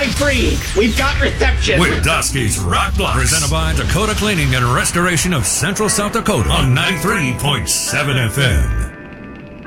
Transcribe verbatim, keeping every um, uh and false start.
right, breathe. We've got reception. With Dusky's Rock Blocks. Presented by Dakota Cleaning and Restoration of Central South Dakota on ninety-three point seven F M.